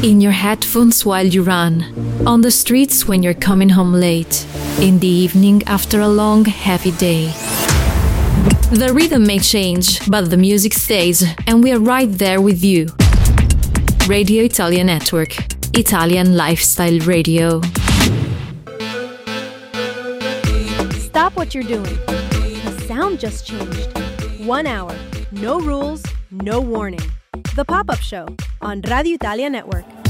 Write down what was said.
In your headphones while you run, on the streets when you're coming home late, in the evening after a long, heavy day. The rhythm may change, but the music stays, and we are right there with you. Radio Italia Network, Italian Lifestyle Radio. Stop what you're doing. The sound just changed. 1 hour, no rules, no warning. The Pop-Up Show on Radio Italia Network.